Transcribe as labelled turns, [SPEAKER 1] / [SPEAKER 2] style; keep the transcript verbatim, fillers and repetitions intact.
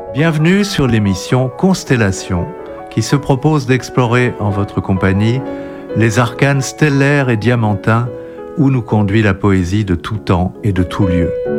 [SPEAKER 1] Bienvenue sur l'émission Constellation, qui se propose d'explorer en votre compagnie les arcanes stellaires et diamantins où nous conduit la poésie de tout temps et de tout lieu.